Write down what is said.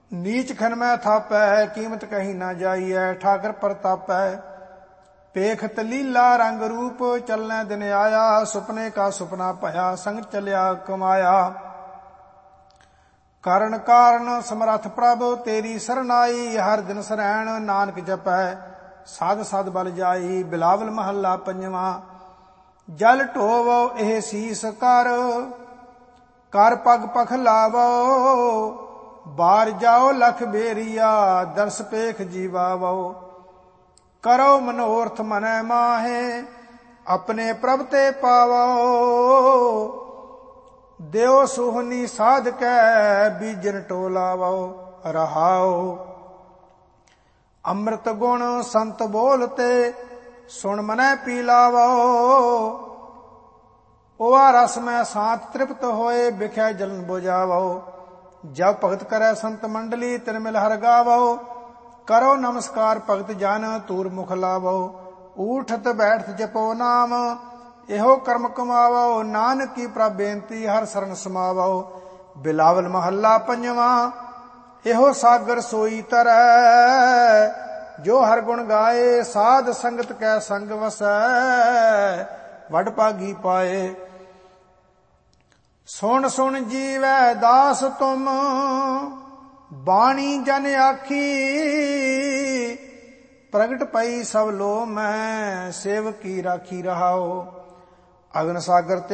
नीच खन में थापै, कीमत कहीं ना जाइए, ठाकर प्रतापै। पेखत लीला रंग रूप, चलने दिन आया, सुपने का सुपना पया, संग चलिया कमाया। करण कारण समरथ प्रभ, तेरी सरनाई, हर दिन सरैण नानक जपै, साध साध बल जाई। बिलावल महला पंजवा। जल ढोवो एह सीस कर, कर पग पखलावो, बार जाओ लख बेरिया, दर्श पेख जीवावो। करो मनोरथ मनै माहे, अपने प्रभ ते पावो, देव सोहनी साध कै, बीजन टोलावो। रहाओ अमृत गुण संत बोलते, सुन मनै पी लावो। ओआ रस में सांत तृप्त होए, बिखै जलन बुझावो। जब भगत करे संत मंडली, तिन मिल हर गावो। करो नमस्कार भगत जन, तूर मुख लावो। ऊठत बैठत जपो नाम, एहो कर्म कमावो। नानक की प्रभ बेनती, हर शरण समावो। बिलावल महला पंजवा। एहो सागर सोई तरै, जो हर गुण गाए, साध संगत कै संग वसै, वड भागी पाए। सुन सुन जीवै दास तुम, बाणी जन आखी, प्रगट पई सब लो मैं, सेवकी राखी रहाओ। अगन सागर ते